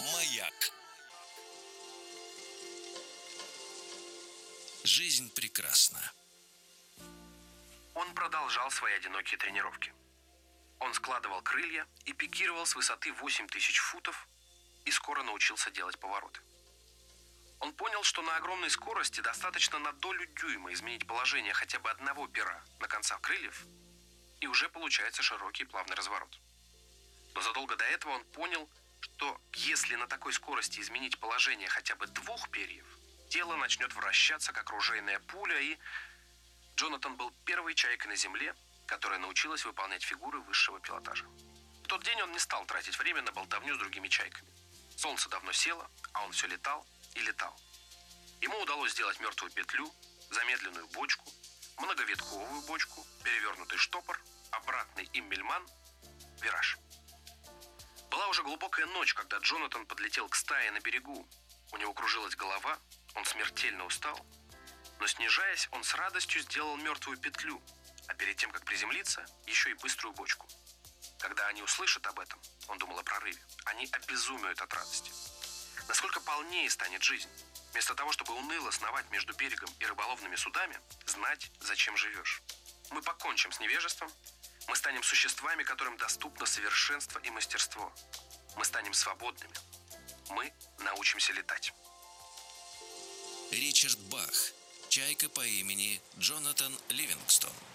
Маяк. Жизнь прекрасна. Он продолжал свои одинокие тренировки. Он складывал крылья и пикировал с высоты 8000 футов и скоро научился делать повороты. Он понял, что на огромной скорости достаточно на долю дюйма изменить положение хотя бы одного пера на концах крыльев, и уже получается широкий плавный разворот. Но задолго до этого он понял, что если на такой скорости изменить положение хотя бы двух перьев, тело начнет вращаться, как ружейная пуля, и Джонатан был первой чайкой на Земле, которая научилась выполнять фигуры высшего пилотажа. В тот день он не стал тратить время на болтовню с другими чайками. Солнце давно село, а он все летал и летал. Ему удалось сделать мертвую петлю, замедленную бочку, многовитковую бочку, перевернутый штопор, обратный иммельман, вираж. Была уже глубокая ночь, когда Джонатан подлетел к стае на берегу. У него кружилась голова, он смертельно устал. Но снижаясь, он с радостью сделал мертвую петлю, а перед тем, как приземлиться, еще и быструю бочку. Когда они услышат об этом, он думал о прорыве, они обезумеют от радости. Насколько полнее станет жизнь. Вместо того, чтобы уныло сновать между берегом и рыболовными судами, знать, зачем живешь. Мы покончим с невежеством, мы станем существами, которым доступно совершенство и мастерство. Мы станем свободными. Мы научимся летать. Ричард Бах. Чайка по имени Джонатан Ливингстон.